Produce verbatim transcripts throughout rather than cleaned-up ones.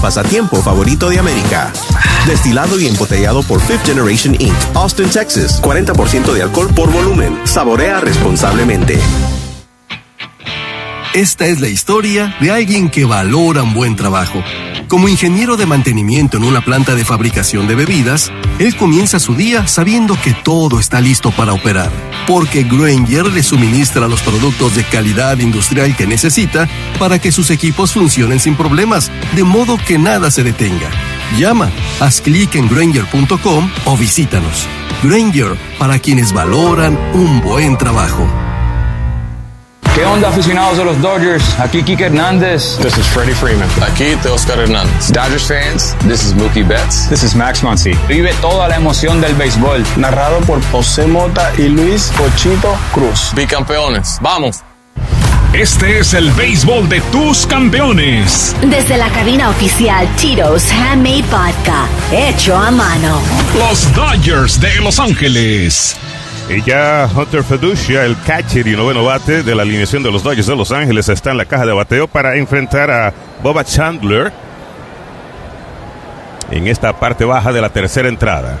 pasatiempo favorito de América. Destilado y embotellado por Fifth Generation incorporated. Austin, Texas. cuarenta por ciento de alcohol por volumen. Saborea responsablemente. Esta es la historia de alguien que valora un buen trabajo. Como ingeniero de mantenimiento en una planta de fabricación de bebidas, él comienza su día sabiendo que todo está listo para operar, porque Grainger le suministra los productos de calidad industrial que necesita para que sus equipos funcionen sin problemas, de modo que nada se detenga. Llama, haz clic en Grainger punto com o visítanos. Grainger, para quienes valoran un buen trabajo. ¿Qué onda, aficionados de los Dodgers? Aquí Kike Hernández. This is Freddie Freeman. Aquí Teoscar Hernández. Dodgers fans, this is Mookie Betts. This is Max Muncy. Vive toda la emoción del béisbol. Narrado por José Mota y Luis Pochito Cruz. Bicampeones, ¡vamos! Este es el béisbol de tus campeones. Desde la cabina oficial Tito's Handmade Vodka, hecho a mano. Los Dodgers de Los Ángeles. Y ya Hunter Feducia, el catcher y noveno bate de la alineación de los Dodgers de Los Ángeles, está en la caja de bateo para enfrentar a Bubba Chandler en esta parte baja de la tercera entrada.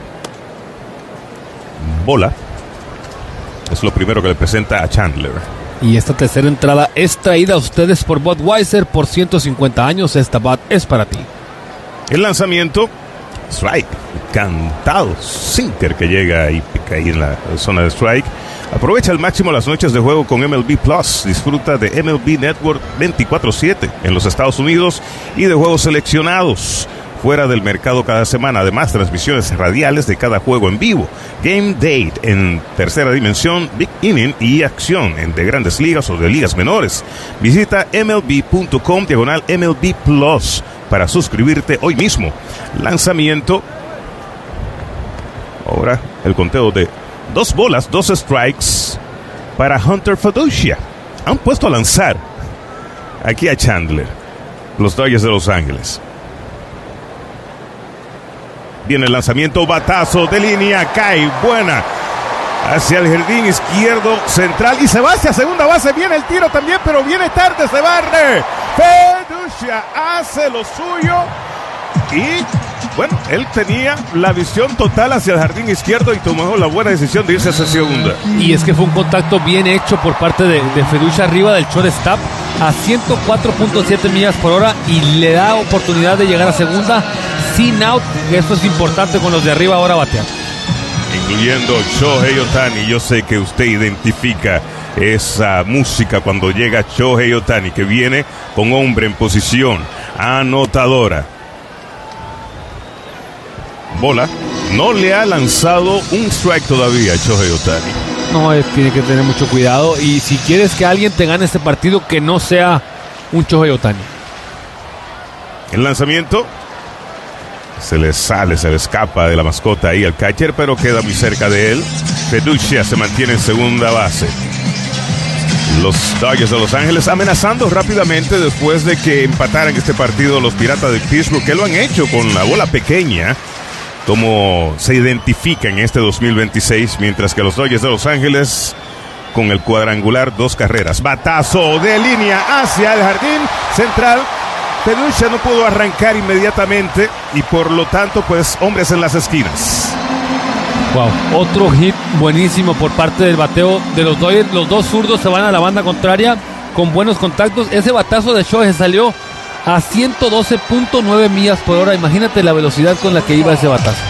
Bola es lo primero que le presenta a Chandler. Y esta tercera entrada es traída a ustedes por Budweiser. Por ciento cincuenta años, esta bat es para ti. El lanzamiento, strike, cantado, sinker que llega y pica ahí en la zona de strike. Aprovecha al máximo las noches de juego con M L B Plus. Disfruta de M L B Network veinticuatro siete en los Estados Unidos y de juegos seleccionados fuera del mercado cada semana. Además, transmisiones radiales de cada juego en vivo. Game Date en tercera dimensión, Big Inning y acción en de grandes ligas o de ligas menores. Visita M L B punto com diagonal M L B Plus para suscribirte hoy mismo. Lanzamiento. Ahora el conteo de dos bolas, dos strikes para Hunter Feducia. Han puesto a lanzar aquí a Chandler, los Dodgers de Los Ángeles. Viene el lanzamiento, batazo de línea, cae, buena, hacia el jardín izquierdo central y se va hacia segunda base. Viene el tiro también, pero viene tarde, se barre. Feducia hace lo suyo y, bueno, él tenía la visión total hacia el jardín izquierdo y tomó la buena decisión de irse hacia segunda. Y es que fue un contacto bien hecho por parte de, de Feducia arriba del shortstop a ciento cuatro punto siete millas por hora y le da oportunidad de llegar a segunda sin out. Esto es importante con los de arriba ahora batear. Incluyendo Shohei Ohtani. Yo sé que usted identifica esa música cuando llega Shohei Ohtani, que viene con hombre en posición anotadora. Bola. No le ha lanzado un strike todavía a Shohei Ohtani. No, eh, tiene que tener mucho cuidado. Y si quieres que alguien te gane este partido, que no sea un Shohei Ohtani. El lanzamiento se le sale, se le escapa de la mascota ahí al catcher, pero queda muy cerca de él. Feducia se mantiene en segunda base. Los Dodgers de Los Ángeles amenazando rápidamente después de que empataran este partido los Piratas de Pittsburgh, que lo han hecho con la bola pequeña, como se identifica en este dos mil veintiséis, mientras que los Dodgers de Los Ángeles con el cuadrangular, dos carreras. Batazo de línea hacia el jardín central. Feducia no pudo arrancar inmediatamente y por lo tanto, pues, hombres en las esquinas. Wow, otro hit buenísimo por parte del bateo de los Dodgers. Los dos zurdos se van a la banda contraria con buenos contactos. Ese batazo de Shohei salió a ciento doce punto nueve millas por hora. Imagínate la velocidad con la que iba ese batazo.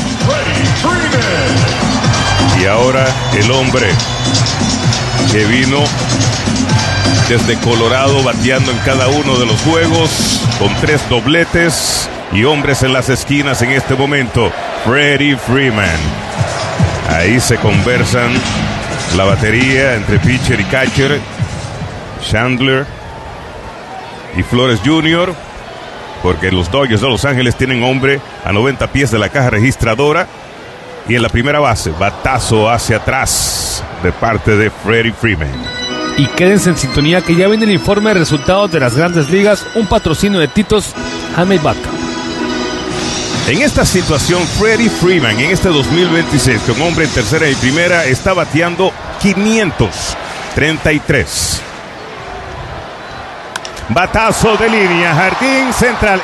Y ahora el hombre que vino desde Colorado bateando en cada uno de los juegos con tres dobletes y hombres en las esquinas en este momento, Freddie Freeman. Ahí se conversan la batería entre pitcher y catcher, Chandler y Flores junior, porque los Dodgers de Los Ángeles tienen hombre a noventa pies de la caja registradora. Y en la primera base, batazo hacia atrás de parte de Freddie Freeman. Y quédense en sintonía que ya viene el informe de resultados de las Grandes Ligas, un patrocinio de Tito's Handmade Vodka. En esta situación, Freddie Freeman en este dos mil veintiséis, con hombre en tercera y primera, está bateando quinientos treinta y tres. Batazo de línea, jardín central.